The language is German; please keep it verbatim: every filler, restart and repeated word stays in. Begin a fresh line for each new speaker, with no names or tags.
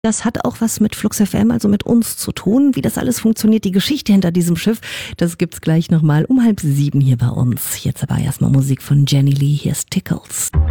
Das hat auch was mit Flux F M, also mit uns zu tun. Wie das alles funktioniert, die Geschichte hinter diesem Schiff, das gibt's gleich nochmal um halb sieben hier bei uns. Jetzt aber erstmal Musik von Jenny Lee, hier ist Tickles.